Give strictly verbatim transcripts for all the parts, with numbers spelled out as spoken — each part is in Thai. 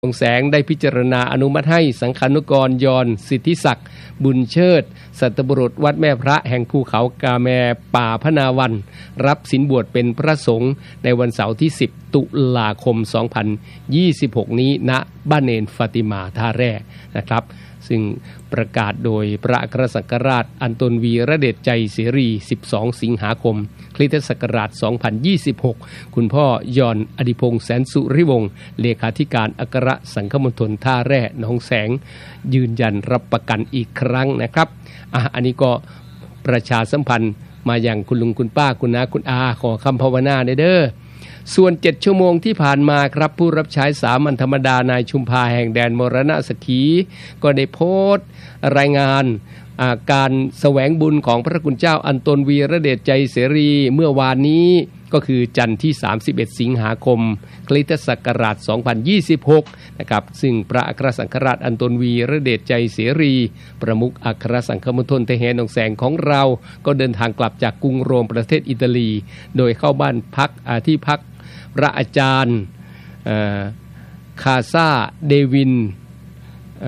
ดวงแสงได้พิจารณาอนุมัติให้สังฆานุกรยอนสิทธิศักดิ์บุญเชิดสัตบุรุษวัดแม่พระแห่งภูเขากาแมป่าพนาวันรับศีลบวชเป็นพระสงฆ์ในวันเสาร์ที่สิบตุลาคมสองพันยี่สิบหกนี้ณบ้านเนนฟาติมาท่าแร่นะครับซึ่งประกาศโดยพระอัครสังฆราชอันตนวีระเดชใจเสรีสิบสองสิงหาคมคริสตศักราชสองพันยี่สิบหกคุณพ่อยอนอดิพงษ์แสนสุริวงศ์เลขาธิการอัครสังฆมณฑลท่าแร่หนองแสงยืนยันรับประกันอีกครั้งนะครับอ่ะอันนี้ก็ประชาสัมพันธ์มาอย่างคุณลุงคุณป้าคุณน้าคุณอาขอคำภาวนาเด้อส่วนเจ็ดชั่วโมงที่ผ่านมาครับผู้รับใช้สามัญธรรมดานายชุมพาแห่งแดนมรณะสขีก็ได้โพสต์รายงานการแสวงบุญของพระคุณเจ้าอันตนวีระเดชใจเสรีเมื่อวานนี้ก็คือจันทร์ที่สามสิบเอ็ดสิงหาคมคริสตศักราชสองพันยี่สิบหกนะครับซึ่งพระอัครสังฆราชอันตนวีระเดชใจเสรีประมุขอัครสังฆมณฑลเทแหนองแสงของเราก็เดินทางกลับจากกรุงโรมประเทศอิตาลีโดยเข้าบ้านพักที่พักพระอาจารย์คาซาเดวินเ,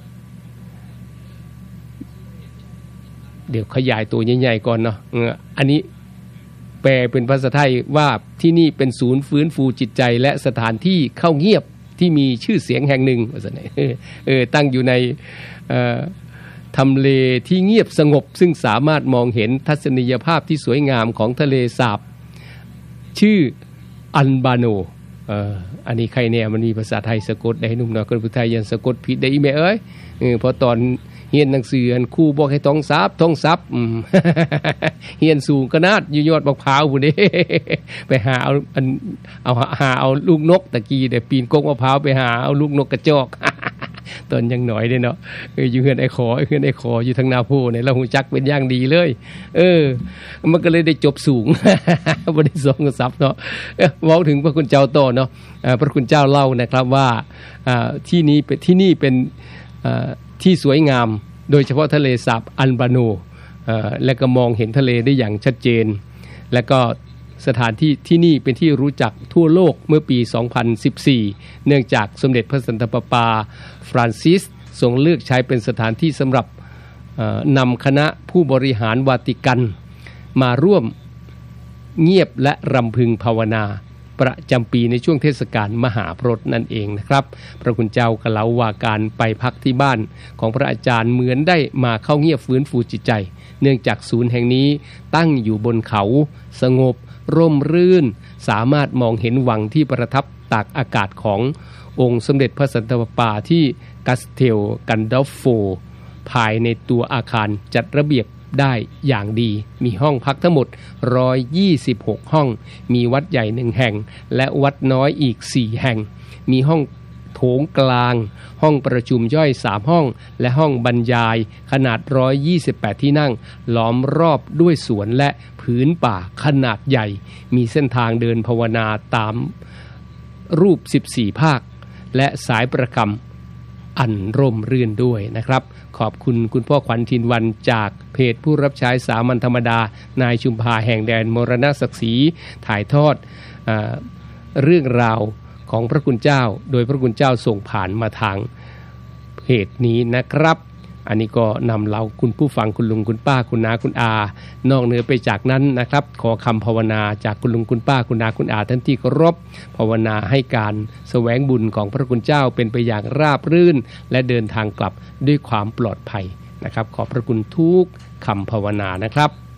เดี๋ยวขยายตัวใหญ่ๆก่อนเนาะอันนี้แปลเป็นภาษาไทยว่าที่นี่เป็นศูนย์ฟื้นฟูจิตใจและสถานที่เข้าเงียบที่มีชื่อเสียงแห่งหนึ่งเออตั้งอยู่ในทำเลที่เงียบสงบซึ่งสามารถมองเห็นทัศนียภาพที่สวยงามของทะเลสาบชื่ออันบาโนเอ่ออันนี้ใครเนี่ยมันมีภาษาไทยสะกดได้หนุ่มน้อยคนผู้ไทยยันสะกดผิดได้อีแม่เอ้ยเออพอตอนเรียนหนังสือครูบอกให้ท่องซับท่องซับอืม เรียนสูงขนาดอยู่ยอดบักพร้าวพุ่นเด้ ไปหาเอาอันเอาหาเอาลูกนกตะกี้ได้ปีนกกมะพร้าวไปหาเอาลูกนกกระจอก ตอนยังหน่อยเด้เนาะเอออยู่เฮือนไอ้ขอเฮือนไอ้ขออยู่ทางนาโพเนี่ยเราหูจักเป็นอย่างดีเลยเออมันก็เลยได้จบสูง บ่ได้สองกับซับเนาะเว้าถึงพระคุณเจ้าต่อเนาะพระคุณเจ้าเล่านะครับว่าที่นี้เป็นที่นี่เป็นที่สวยงามโดยเฉพาะทะเลสาบอันบาโนและก็มองเห็นทะเลได้อย่างชัดเจนและก็สถานที่ที่นี่เป็นที่รู้จักทั่วโลกเมื่อปีสองพันสิบสี่เนื่องจากสมเด็จพระสันตะปาปาฟรานซิสทรงเลือกใช้เป็นสถานที่สำหรับนำคณะผู้บริหารวาติกันมาร่วมเงียบและรำพึงภาวนาประจำปีในช่วงเทศกาลมหาพรตนั่นเองนะครับพระคุณเจ้าก็เล่าว่าการไปพักที่บ้านของพระอาจารย์เหมือนได้มาเข้าเงียบฟื้นฟูจิตใจเนื่องจากศูนย์แห่งนี้ตั้งอยู่บนเขาสงบร่มรื่นสามารถมองเห็นวังที่ประทับตากอากาศขององค์สมเด็จพระสันตะปาปาที่กัสเทลกันดอฟโฟภายในตัวอาคารจัดระเบียบได้อย่างดีมีห้องพักทั้งหมดหนึ่งร้อยยี่สิบหกห้องมีวัดใหญ่หนึ่งแห่งและวัดน้อยอีกสี่แห่งมีห้องโถงกลางห้องประชุมย่อยสามห้องและห้องบรรยายขนาดหนึ่งร้อยยี่สิบแปดที่นั่งล้อมรอบด้วยสวนและผืนป่าขนาดใหญ่มีเส้นทางเดินภาวนาตามรูปสิบสี่ภาคและสายประคำอันร่มรื่นด้วยนะครับขอบคุณคุณพ่อขวัญทินวันจากเพจผู้รับใช้สามัญธรรมดานายชุมพาแห่งแดนมรณะศักดิ์ศรีถ่ายทอดเอ่อเรื่องราวของพระคุณเจ้าโดยพระคุณเจ้าส่งผ่านมาทางเพจนี้นะครับอันนี้ก็นำเราคุณผู้ฟังคุณลุงคุณป้าคุณน้าคุณอานอกเหนือไปจากนั้นนะครับขอคำภาวนาจากคุณลุงคุณป้าคุณน้าคุณอาท่านที่เคารพภาวนาให้การแสวงบุญของพระคุณเจ้าเป็นไปอย่างราบรื่นและเดินทางกลับด้วยความปลอดภัยนะครับขอบพระคุณทุกคำภาวนานะครับ